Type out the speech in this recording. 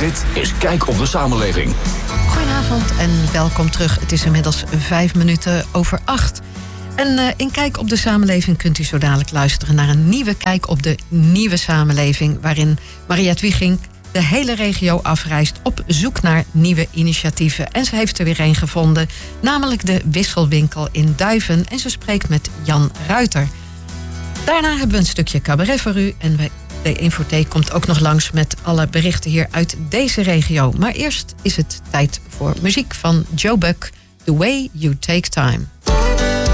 Dit is Kijk op de Samenleving. Goedenavond en welkom terug. Het is inmiddels 8:05. En in Kijk op de Samenleving kunt u zo dadelijk luisteren naar een nieuwe Kijk op de nieuwe samenleving, waarin Mariette Wieging de hele regio afreist op zoek naar nieuwe initiatieven. En ze heeft er weer een gevonden, namelijk de Wisselwinkel in Duiven. En ze spreekt met Jan Ruiter. Daarna hebben we een stukje cabaret voor u. En de Infotheek komt ook nog langs met alle berichten hier uit deze regio. Maar eerst is het tijd voor muziek van Joe Buck, The Way You Take Time.